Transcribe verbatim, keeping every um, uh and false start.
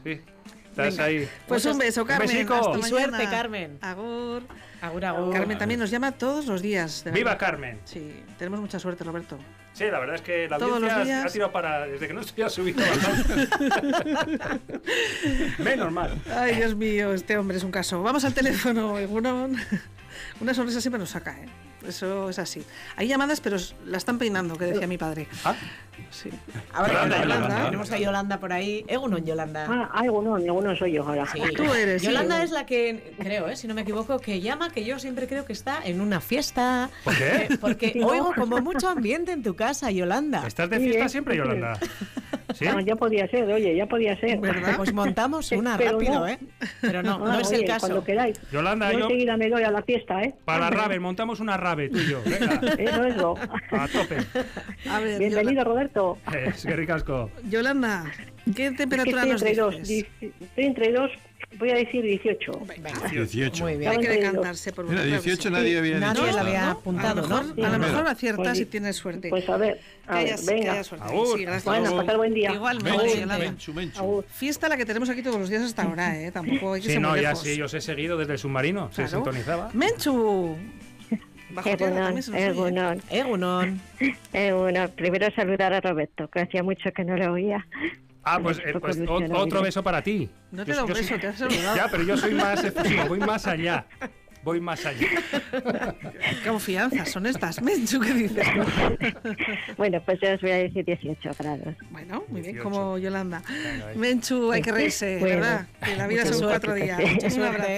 sí. Estás Venga. ahí. Pues un beso, Carmen. Un besico. Hasta Y mañana. suerte, Carmen. Agur. Agur, agur. Carmen también nos llama todos los días. de ¡Viva verdad. Carmen! Sí, tenemos mucha suerte, Roberto. Sí, la verdad es que la Todos audiencia los días. ha tirado para... Desde que no estoy a subir bastante. Menos mal. Ay, Dios mío, este hombre es un caso. Vamos al teléfono, Egunon. Una sonrisa siempre nos saca, ¿eh? Eso es así. Hay llamadas, pero la están peinando, que decía mi padre. ¿Ah? Sí. Ahora Yolanda, Yolanda, Yolanda. tenemos a Yolanda por ahí. Egunon, Yolanda. Ah, alguno, ninguno soy yo ahora. Sí. Tú eres, sí. Yolanda es la que, creo, ¿eh? si no me equivoco, que llama, que yo siempre creo que está en una fiesta. ¿Por qué? Eh, Porque Sí, oigo ¿no? como mucho ambiente en tu casa, Yolanda. ¿Estás de Sí, fiesta ¿eh? siempre, Yolanda? ¿Sí? Ah, ya podía ser, oye, ya podía ser. ¿Verdad? Pues montamos una Pero rápido, no. ¿eh? Pero no, Ah, no es oye, el caso. Cuando queráis. Yolanda, yo yo... enseguida me doy a la fiesta, ¿eh? Para la rave, montamos una rave, tú y yo. Venga, Eso es lo. a tope. A ver, Bienvenido, Roberto. Es que ricasco. Yolanda, ¿qué Es que temperatura estoy nos entre dos, dices? di- estoy entre dos, voy a decir dieciocho. Venga. dieciocho. Muy bien. Hay que Estaba entre dos. decantarse por Mira, una dieciocho cosa. nadie había Nadie dicho la hasta, había ¿no? A apuntado, lo mejor, ¿no? a lo Sí. mejor aciertas Pues- si tienes suerte. Pues a ver, a que ver, hayas, que venga. hayas suerte. Agur. Sí, gracias. Bueno, pasar buen día. Igualmente, Agur. Yolanda. Menchu, Menchu. Agur. Fiesta la que tenemos aquí todos los días hasta ahora, ¿eh? Tampoco hay que Sí, ser no, muy ya lejos. sí, yo os he seguido desde el submarino. Se Claro. sintonizaba. ¡Menchu! Bajo tierra Egunon, también se nos oye. Egunon, Egunon. Egunon. Primero saludar a Roberto, que hacía mucho que no lo oía. Ah, pues, Me eh, tocó pues o- ilusión, otro Miguel. beso para ti. No te Yo- da un yo soy- beso, te has saludado. Ya, pero yo soy más efusivo, voy más allá. Voy más allá. Qué confianzas son estas, Menchu, ¿qué dices? Bueno, pues yo os voy a decir dieciocho grados. Bueno, muy bien, dieciocho. como Yolanda. Venga, ahí. Menchu, hay que reírse, Bueno. ¿verdad? Que la vida Mucha son suerte, cuatro días. sí. Un abrazo.